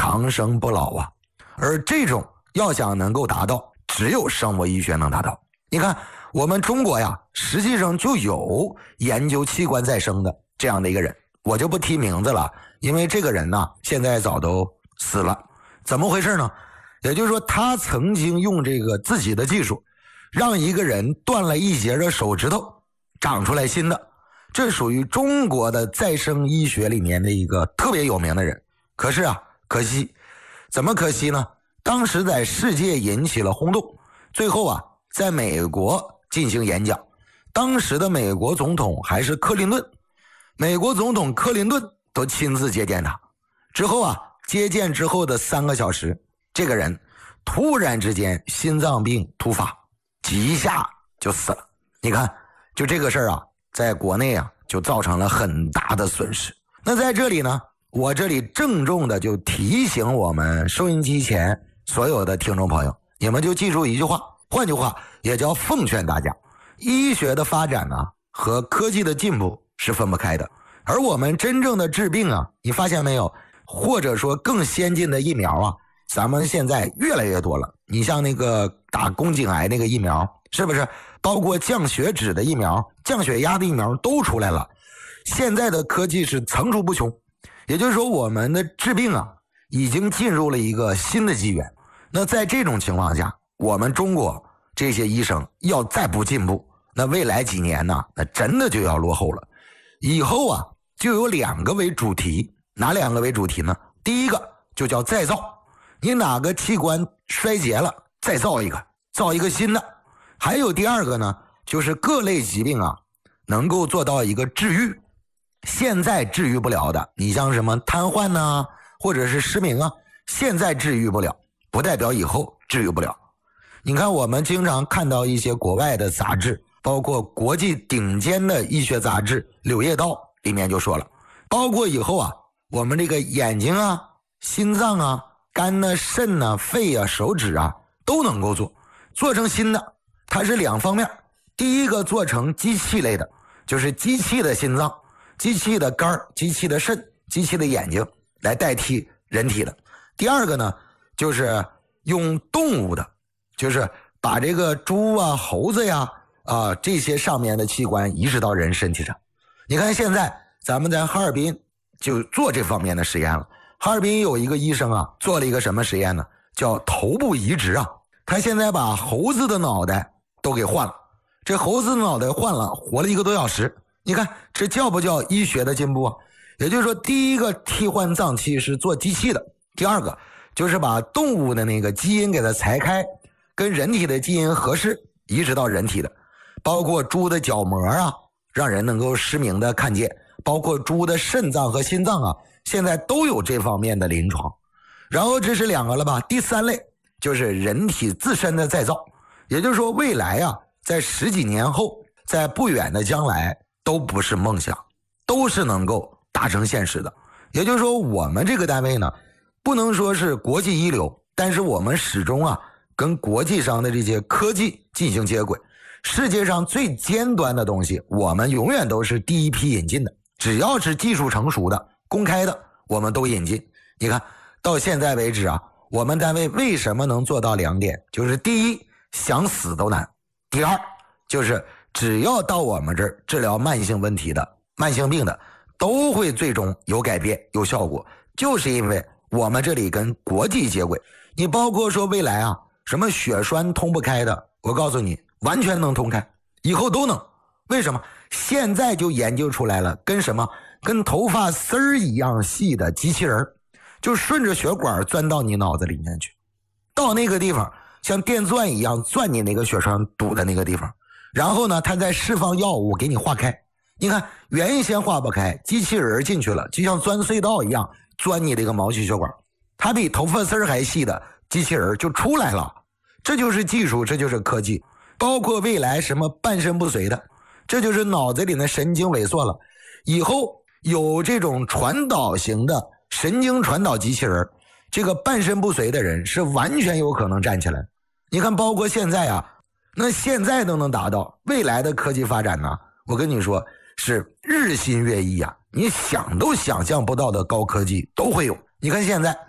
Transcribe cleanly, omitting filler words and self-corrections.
长生不老啊。而这种要想能够达到，只有生物医学能达到。你看我们中国呀，实际上就有研究器官再生的这样的一个人，我就不提名字了，因为这个人呢现在早都死了。怎么回事呢？也就是说他曾经用这个自己的技术让一个人断了一截的手指头长出来新的，这属于中国的再生医学里面的一个特别有名的人。可是啊，可惜，怎么可惜呢？当时在世界引起了轰动，最后啊在美国进行演讲，当时的美国总统还是克林顿，美国总统克林顿都亲自接见他。之后啊，接见之后的3个小时，这个人突然之间心脏病突发，几下就死了。你看就这个事儿啊，在国内啊就造成了很大的损失。那在这里呢，我这里郑重的就提醒我们收音机前所有的听众朋友，你们就记住一句话，换句话也叫奉劝大家，医学的发展啊和科技的进步是分不开的。而我们真正的治病啊，你发现没有，或者说更先进的疫苗啊，咱们现在越来越多了。你像那个打宫颈癌那个疫苗，是不是包括降血脂的疫苗、降血压的疫苗都出来了。现在的科技是层出不穷，也就是说我们的治病啊已经进入了一个新的纪元。那在这种情况下，我们中国这些医生要再不进步，那未来几年呢，那真的就要落后了。以后啊就有2个为主题，哪2个为主题呢？第一个就叫再造，你哪个器官衰竭了，再造一个，造一个新的。还有第2个呢，就是各类疾病啊能够做到一个治愈，现在治愈不了的，你像什么瘫痪啊，或者是失明啊，现在治愈不了，不代表以后治愈不了。你看我们经常看到一些国外的杂志，包括国际顶尖的医学杂志《柳叶刀》里面就说了，包括以后啊我们这个眼睛啊、心脏啊、肝啊、肾啊、肺啊、手指啊都能够做成新的。它是2方面，第一个做成机器类的，就是机器的心脏、机器的肝、机器的肾、机器的眼睛来代替人体的。第2个呢，就是用动物的，就是把这个猪啊、猴子呀这些上面的器官移植到人身体上。你看现在咱们在哈尔滨就做这方面的实验了。哈尔滨有一个医生啊，做了一个什么实验呢？叫头部移植啊。他现在把猴子的脑袋都给换了，这猴子的脑袋换了，活了1个多小时。你看这叫不叫医学的进步啊？也就是说，第一个替换脏器是做机器的，第2个就是把动物的那个基因给它裁开，跟人体的基因合适，移植到人体的。包括猪的角膜啊，让人能够失明的看见，包括猪的肾脏和心脏啊，现在都有这方面的临床。然后这是2个了吧？第3类就是人体自身的再造，也就是说未来啊，在10几年后，在不远的将来都不是梦想，都是能够达成现实的。也就是说我们这个单位呢，不能说是国际一流，但是我们始终啊跟国际上的这些科技进行接轨。世界上最尖端的东西，我们永远都是第一批引进的，只要是技术成熟的、公开的，我们都引进。你看到现在为止啊，我们单位为什么能做到2点？就是第一，想死都难；第2，就是只要到我们这儿治疗慢性问题的、慢性病的，都会最终有改变、有效果，就是因为我们这里跟国际接轨。你包括说未来啊，什么血栓通不开的，我告诉你，完全能通开，以后都能。为什么？现在就研究出来了，跟什么？跟头发丝儿一样细的机器人，就顺着血管钻到你脑子里面去，到那个地方像电钻一样钻你那个血栓堵的那个地方，然后呢它再释放药物给你化开。你看原先化不开，机器人进去了，就像钻隧道一样钻你这个毛细血管，它比头发丝还细的机器人就出来了。这就是技术，这就是科技。包括未来什么半身不遂的，这就是脑子里的神经萎缩了，以后有这种传导型的神经传导机器人，这个半身不遂的人是完全有可能站起来。你看包括现在啊，那现在都能达到，未来的科技发展呢，我跟你说是日新月异啊，你想都想象不到的高科技都会有。你看现在